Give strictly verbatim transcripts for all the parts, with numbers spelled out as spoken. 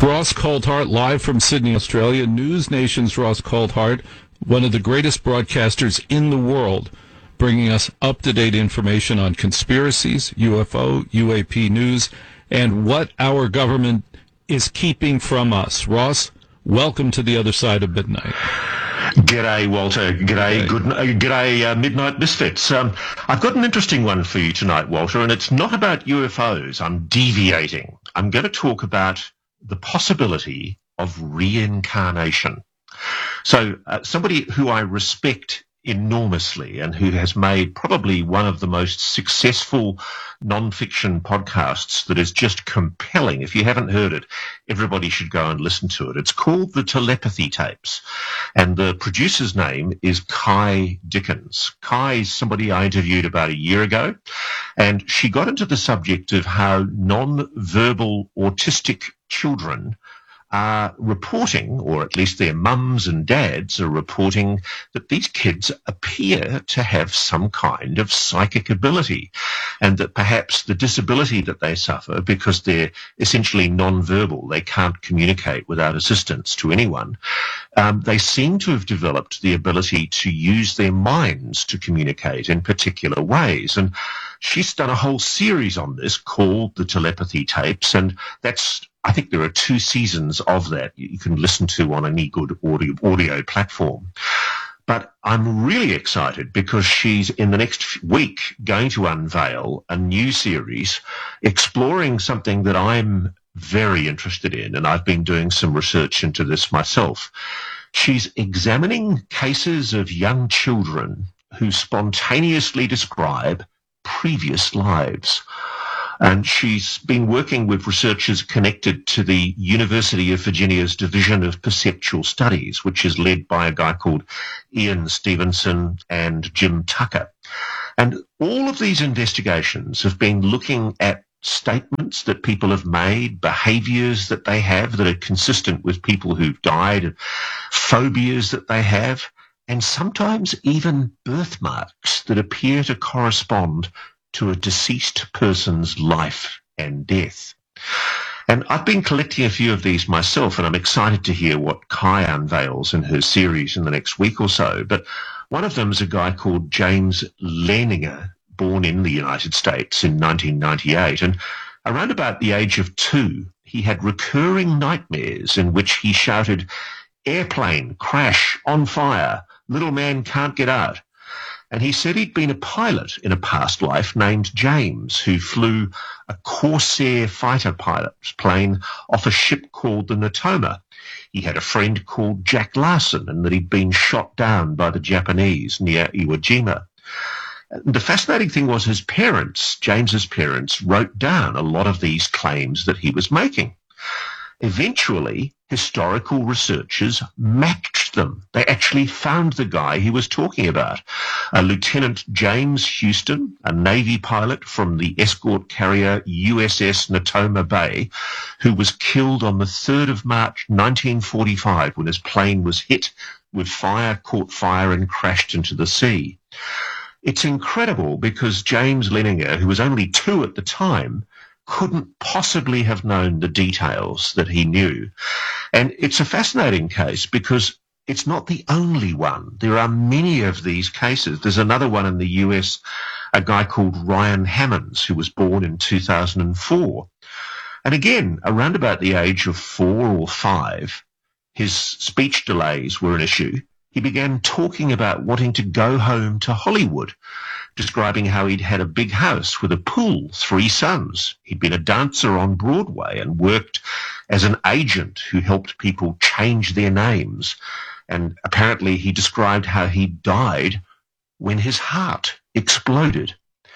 Ross Coulthart, live from Sydney, Australia. News Nation's Ross Coulthart, one of the greatest broadcasters in the world, bringing us up-to-date information on conspiracies, U F O, U A P news, and what our government is keeping from us. Ross, welcome to the other side of midnight. G'day, Walter. G'day, G'day. good. Uh, g'day, uh, Midnight Misfits. Um, I've got an interesting one for you tonight, Walter, and it's not about U F Os. I'm deviating. I'm going to talk about the possibility of reincarnation. So uh, somebody who I respect enormously and who has made probably one of the most successful non-fiction podcasts that is just compelling. If you haven't heard it, everybody should go and listen to it. It's called The Telepathy Tapes, and the producer's name is Kai Dickens. Kai is somebody I interviewed about a year ago, and she got into the subject of how non-verbal autistic children are reporting, or at least their mums and dads are reporting, that these kids appear to have some kind of psychic ability, and that perhaps the disability that they suffer, because they're essentially non-verbal, they can't communicate without assistance to anyone, um, they seem to have developed the ability to use their minds to communicate in particular ways. And she's done a whole series on this called The Telepathy Tapes, and that's, I think there are two seasons of that you can listen to on any good audio, audio platform. But I'm really excited because she's in the next week going to unveil a new series exploring something that I'm very interested in, and I've been doing some research into this myself. She's examining cases of young children who spontaneously describe previous lives. And she's been working with researchers connected to the University of Virginia's Division of Perceptual Studies, which is led by a guy called Ian Stevenson and Jim Tucker. And all of these investigations have been looking at statements that people have made, behaviors that they have that are consistent with people who've died, phobias that they have, and sometimes even birthmarks that appear to correspond to a deceased person's life and death. And I've been collecting a few of these myself, and I'm excited to hear what Kai unveils in her series in the next week or so. But one of them is a guy called James Leininger, born in the United States in nineteen ninety-eight. And around about the age of two, he had recurring nightmares in which he shouted, "Airplane, crash, on fire, little man can't get out." And he said he'd been a pilot in a past life named James, who flew a Corsair fighter pilot plane off a ship called the Natoma. He had a friend called Jack Larson, and that he'd been shot down by the Japanese near Iwo Jima. The fascinating thing was his parents, James's parents, wrote down a lot of these claims that he was making. Eventually, historical researchers matched them. They actually found the guy he was talking about, a Lieutenant James Houston, a Navy pilot from the escort carrier U S S Natoma Bay, who was killed on the third of March nineteen forty-five when his plane was hit with fire, caught fire, and crashed into the sea. It's incredible because James Leininger, who was only two at the time, couldn't possibly have known the details that he knew. And it's a fascinating case because it's not the only one. There are many of these cases. There's another one in the U S, a guy called Ryan Hammonds, who was born in two thousand four. And again, around about the age of four or five, his speech delays were an issue. He began talking about wanting to go home to Hollywood, describing how he'd had a big house with a pool, three sons. He'd been a dancer on Broadway and worked as an agent who helped people change their names. And apparently he described how he died when his heart exploded.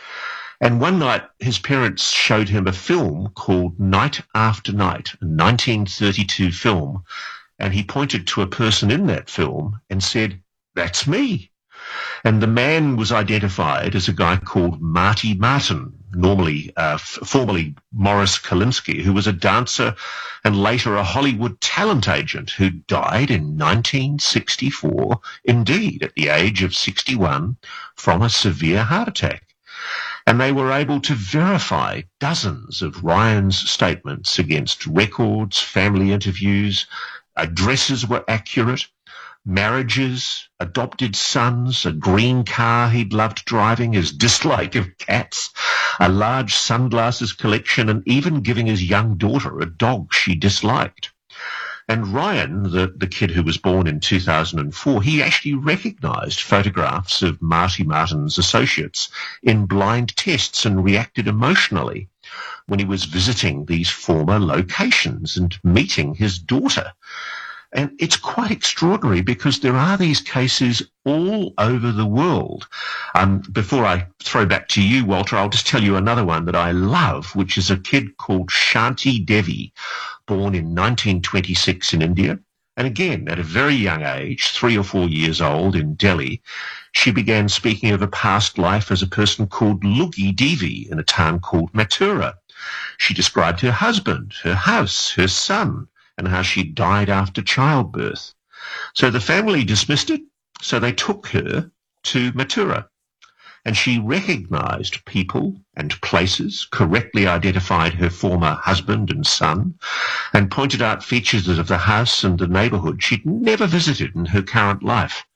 And one night his parents showed him a film called Night After Night, a nineteen thirty-two film, and he pointed to a person in that film and said, "That's me." And the man was identified as a guy called Marty Martin, normally, uh, f- formerly Morris Kalinsky, who was a dancer and later a Hollywood talent agent who died in nineteen sixty-four, indeed, at the age of sixty-one, from a severe heart attack. And they were able to verify dozens of Ryan's statements against records, family interviews, addresses were accurate, marriages, adopted sons, a green car he'd loved driving, his dislike of cats, a large sunglasses collection, and even giving his young daughter a dog she disliked. And Ryan, the, the kid who was born in two thousand four, he actually recognised photographs of Marty Martin's associates in blind tests and reacted emotionally when he was visiting these former locations and meeting his daughter. And it's quite extraordinary because there are these cases all over the world. Um, before I throw back to you, Walter, I'll just tell you another one that I love, which is a kid called Shanti Devi, born in nineteen twenty-six in India. And again, at a very young age, three or four years old in Delhi, she began speaking of a past life as a person called Lugi Devi in a town called Mathura. She described her husband, her house, her son, and how she died after childbirth. So the family dismissed it, so they took her to Mathura. And she recognized people and places, correctly identified her former husband and son, and pointed out features of the house and the neighborhood she'd never visited in her current life.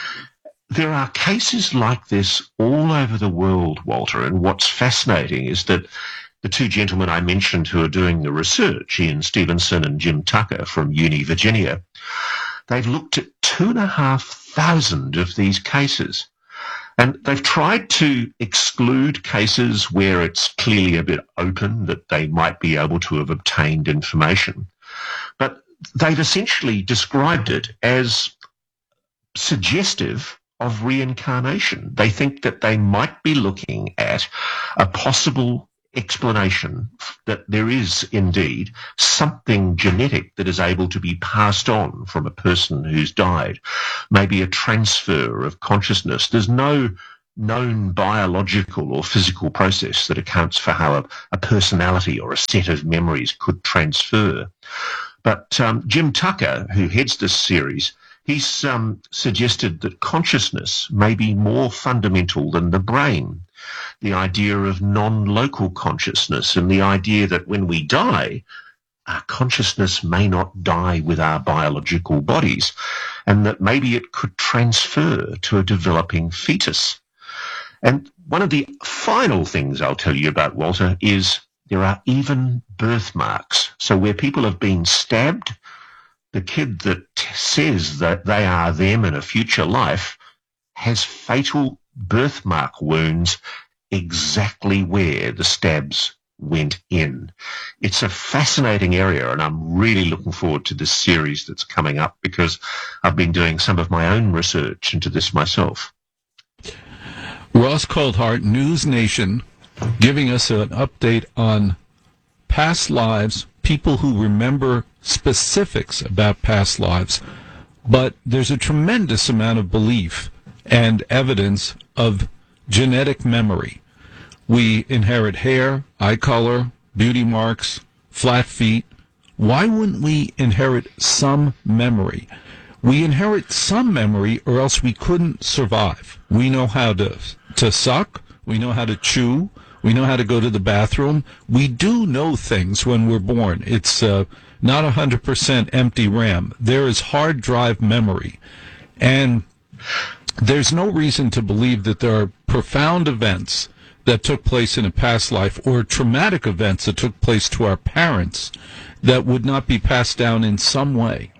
There are cases like this all over the world, Walter, and what's fascinating is that the two gentlemen I mentioned who are doing the research, Ian Stevenson and Jim Tucker from Uni Virginia, they've looked at two and a half thousand of these cases. And they've tried to exclude cases where it's clearly a bit open that they might be able to have obtained information. But they've essentially described it as suggestive of reincarnation. They think that they might be looking at a possible explanation that there is indeed something genetic that is able to be passed on from a person who's died, maybe a transfer of consciousness. There's no known biological or physical process that accounts for how a, a personality or a set of memories could transfer. But um, Jim Tucker, who heads this series, he's um, suggested that consciousness may be more fundamental than the brain. The idea of non-local consciousness and the idea that when we die, our consciousness may not die with our biological bodies, and that maybe it could transfer to a developing fetus. And one of the final things I'll tell you about, Walter, is there are even birthmarks. So where people have been stabbed, the kid that says that they are them in a future life has fatal birthmark wounds exactly where the stabs went in. It's a fascinating area, and I'm really looking forward to this series that's coming up because I've been doing some of my own research into this myself. Ross Coulthart, News Nation, giving us an update on past lives, people who remember specifics about past lives, but there's a tremendous amount of belief and evidence of genetic memory. We inherit hair, eye color, beauty marks, flat feet. Why wouldn't we inherit some memory? We inherit some memory or else we couldn't survive. We know how to, to suck. We know how to chew. We know how to go to the bathroom. We do know things when we're born. It's uh, not one hundred percent empty RAM. There is hard drive memory. And there's no reason to believe that there are profound events that took place in a past life or traumatic events that took place to our parents that would not be passed down in some way.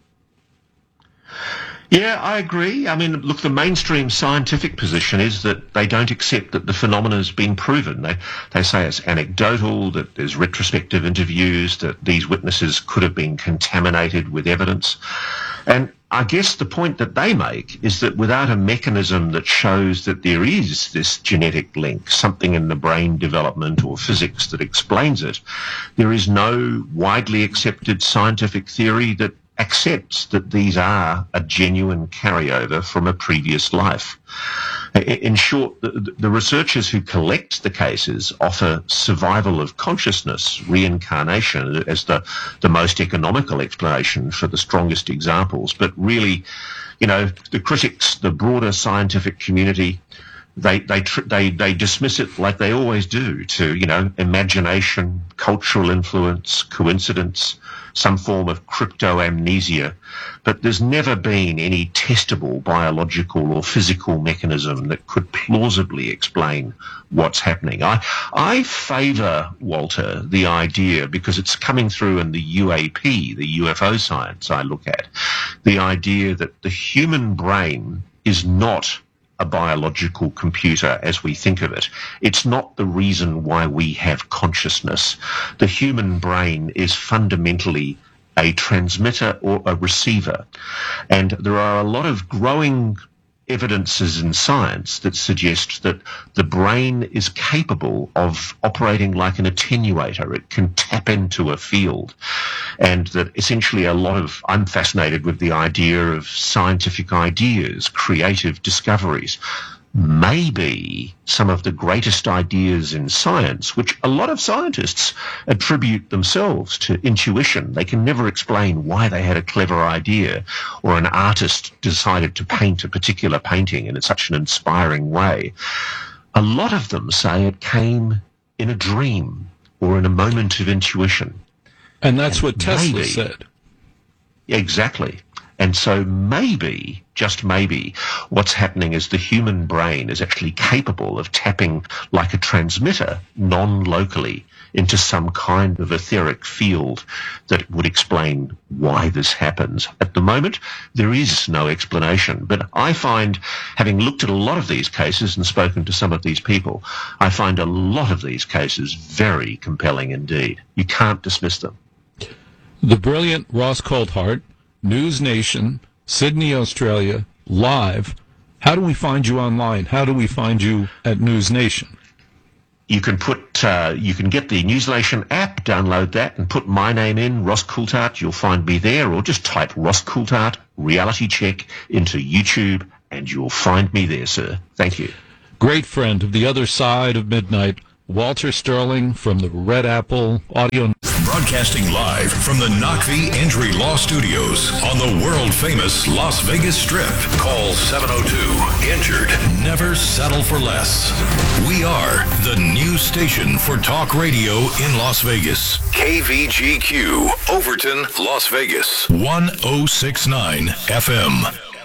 Yeah, I agree. I mean, look, the mainstream scientific position is that they don't accept that the phenomena has been proven. They they say it's anecdotal, that there's retrospective interviews, that these witnesses could have been contaminated with evidence. And I guess the point that they make is that without a mechanism that shows that there is this genetic link, something in the brain development or physics that explains it, there is no widely accepted scientific theory that accepts that these are a genuine carryover from a previous life. In short, the, the researchers who collect the cases offer survival of consciousness, reincarnation, as the, the most economical explanation for the strongest examples. But really, you know, the critics, the broader scientific community, they they tr- they they dismiss it like they always do to, you know, imagination, cultural influence, coincidence, some form of crypto amnesia. But there's never been any testable biological or physical mechanism that could plausibly explain what's happening. I I favour, Walter, the idea, because it's coming through in the U A P, the U F O science I look at, the idea that the human brain is not a biological computer as we think of it. It's not the reason why we have consciousness. The human brain is fundamentally a transmitter or a receiver. And there are a lot of growing evidences in science that suggest that the brain is capable of operating like an attenuator. It can tap into a field. And that essentially a lot of, I'm fascinated with the idea of scientific ideas, creative discoveries. Maybe some of the greatest ideas in science, which a lot of scientists attribute themselves to intuition. They can never explain why they had a clever idea, or an artist decided to paint a particular painting in such an inspiring way. A lot of them say it came in a dream or in a moment of intuition. And that's and what Tesla maybe, said. Exactly. And so maybe, just maybe, what's happening is the human brain is actually capable of tapping like a transmitter non-locally into some kind of etheric field that would explain why this happens. At the moment, there is no explanation. But I find, having looked at a lot of these cases and spoken to some of these people, I find a lot of these cases very compelling indeed. You can't dismiss them. The brilliant Ross Coulthart, News Nation, Sydney, Australia, live. How do we find you online? How do we find you at News Nation? You can put, uh, you can get the News Nation app, download that, and put my name in, Ross Coulthart. You'll find me there, or just type Ross Coulthart Reality Check into YouTube, and you'll find me there, sir. Thank you. Great friend of the other side of midnight, Walter Sterling from the Red Apple Audio. Broadcasting live from the Knockvie Injury Law Studios on the world-famous Las Vegas Strip. Call seven oh two injured. Never settle for less. We are the new station for talk radio in Las Vegas. K V G Q, Overton, Las Vegas. one oh six point nine F M.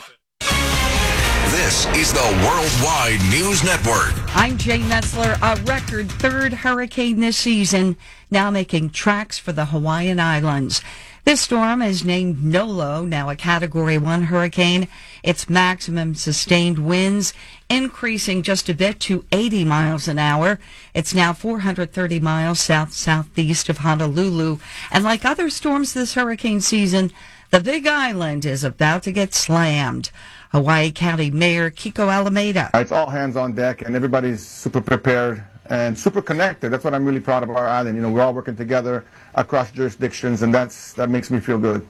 This is the Worldwide News Network. I'm Jane Metzler. A record third hurricane this season, now making tracks for the Hawaiian Islands. This storm is named Nolo, now a Category one hurricane. Its maximum sustained winds increasing just a bit to eighty miles an hour. It's now four hundred thirty miles south-southeast of Honolulu. And like other storms this hurricane season, the Big Island is about to get slammed. Hawaii County Mayor Kiko Alameda. It's all hands on deck, and everybody's super prepared and super connected. That's what I'm really proud of our island. You know, we're all working together across jurisdictions, and that's that makes me feel good.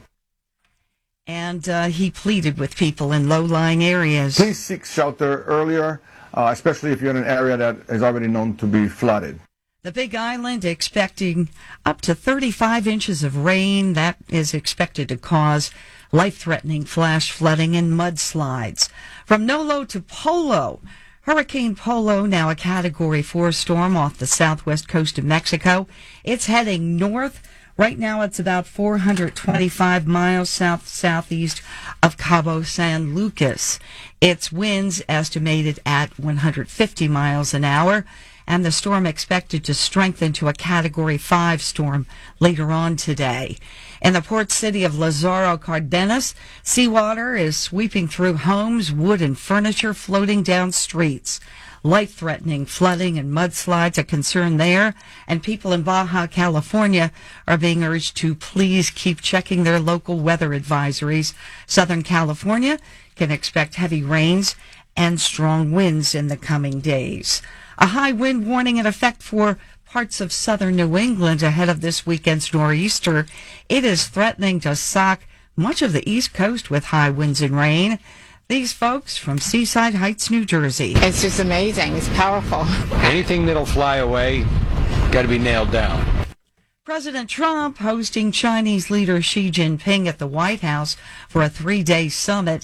And uh, he pleaded with people in low-lying areas. Please seek shelter earlier, uh, especially if you're in an area that is already known to be flooded. The Big Island expecting up to thirty-five inches of rain. That is expected to cause life-threatening flash flooding and mudslides. From Nolo to Polo. Hurricane Polo, now a Category four storm off the southwest coast of Mexico. It's heading north. Right now it's about four hundred twenty-five miles south-southeast of Cabo San Lucas. Its winds estimated at one hundred fifty miles an hour, and the storm expected to strengthen to a Category five storm later on today. In the port city of Lazaro Cardenas, seawater is sweeping through homes, wood and furniture floating down streets. Life-threatening flooding and mudslides are concerned there, and people in Baja California are being urged to please keep checking their local weather advisories. Southern California can expect heavy rains and strong winds in the coming days. A high wind warning in effect for parts of southern New England ahead of this weekend's nor'easter. It is threatening to sock much of the East Coast with high winds and rain. These folks from Seaside Heights, New Jersey. It's just amazing. It's powerful. Anything that'll fly away, got to be nailed down. President Trump hosting Chinese leader Xi Jinping at the White House for a three-day summit.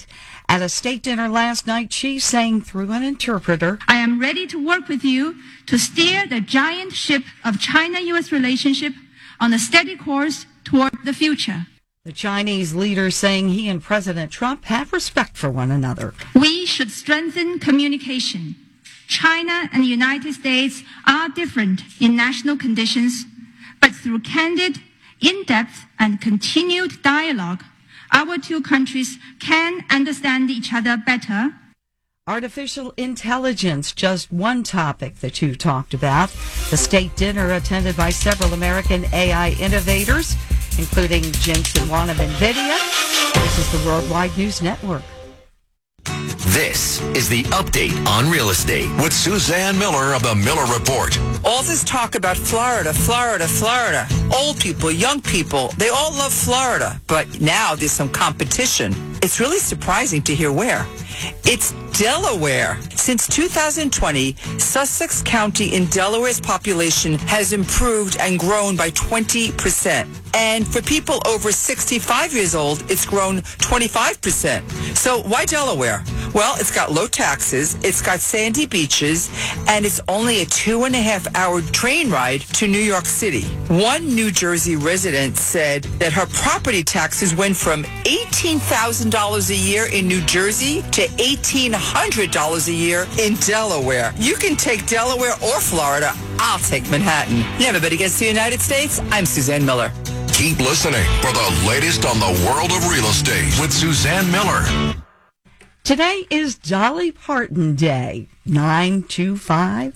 At a state dinner last night, Xi sang through an interpreter, I am ready to work with you to steer the giant ship of China-U S relationship on a steady course toward the future. The Chinese leader saying he and President Trump have respect for one another. We should strengthen communication. China and the United States are different in national conditions, but through candid, in-depth, and continued dialogue, our two countries can understand each other better. Artificial intelligence, just one topic the two talked about. The state dinner attended by several American A I innovators, including Jensen Huang of NVIDIA. This is the Worldwide News Network. This is the Update on Real Estate with Suzanne Miller of the Miller Report. All this talk about Florida, Florida, Florida. Old people, young people, they all love Florida. But now there's some competition. It's really surprising to hear where. It's Delaware. Since two thousand twenty, Sussex County in Delaware's population has improved and grown by twenty percent. And for people over sixty-five years old, it's grown twenty-five percent. So why Delaware? Well, it's got low taxes, it's got sandy beaches, and it's only a two and a half hour train ride to New York City. One New Jersey resident said that her property taxes went from eighteen thousand dollars a year in New Jersey to eighteen hundred dollars a year in Delaware. You can take Delaware or Florida. I'll take Manhattan. Everybody gets to the United States. I'm Suzanne Miller. Keep listening for the latest on the world of real estate with Suzanne Miller. Today is Dolly Parton Day. nine two five.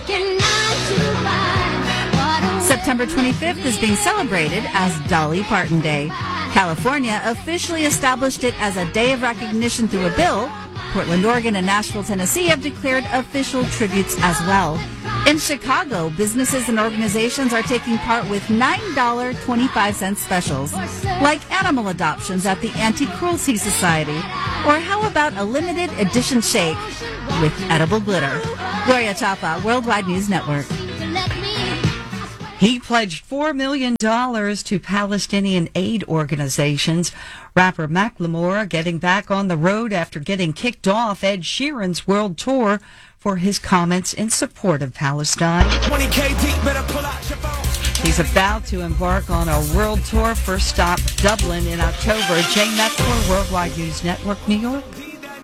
September twenty-fifth is being celebrated as Dolly Parton Day. California officially established it as a day of recognition through a bill. Portland, Oregon, and Nashville, Tennessee have declared official tributes as well. In Chicago, businesses and organizations are taking part with nine dollars and twenty-five cents specials, like animal adoptions at the Anti-Cruelty Society, or how about a limited edition shake with edible glitter. Gloria Chapa, Worldwide News Network. He pledged four million dollars to Palestinian aid organizations. Rapper Macklemore getting back on the road after getting kicked off Ed Sheeran's world tour for his comments in support of Palestine. He's about to embark on a world tour. First stop, Dublin in October. Jane Metzler, Worldwide News Network, New York.